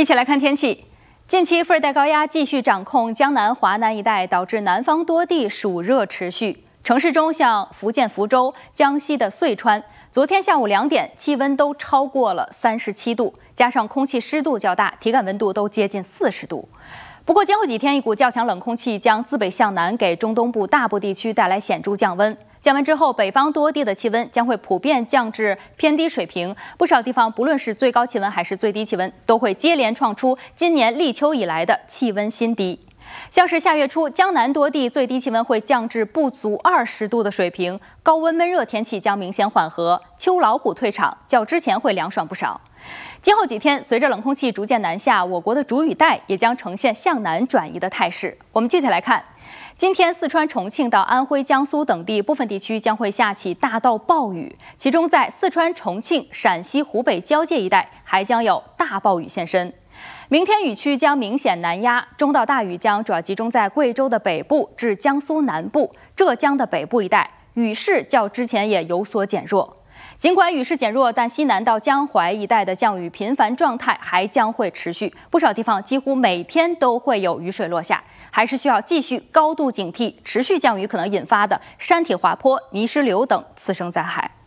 一起来看天气。近期副热带高压继续掌控江南、华南一带，导致南方多地暑热持续。城市中像福建福州、江西的遂川，昨天下午2点，气温都超过了37度，加上空气湿度较大，体感温度都接近40度。不过，今后几天，一股较强冷空气将自北向南给中东部大部地区带来显著降温。降温之后，北方多地的气温将会普遍降至偏低水平，不少地方不论是最高气温还是最低气温，都会接连创出今年立秋以来的气温新低。像是下月初，江南多地最低气温会降至不足20度的水平，高温闷热天气将明显缓和，秋老虎退场，较之前会凉爽不少。今后几天，随着冷空气逐渐南下，我国的主雨带也将呈现向南转移的态势。我们具体来看，今天四川、重庆到安徽、江苏等地部分地区将会下起大到暴雨，其中在四川、重庆、陕西、湖北交界一带还将有大暴雨现身。明天雨区将明显南压，中到大雨将主要集中在贵州的北部至江苏南部、浙江的北部一带，雨势较之前也有所减弱。尽管雨势减弱，但西南到江淮一带的降雨频繁状态还将会持续，不少地方几乎每天都会有雨水落下，还是需要继续高度警惕持续降雨可能引发的山体滑坡、泥石流等次生灾害。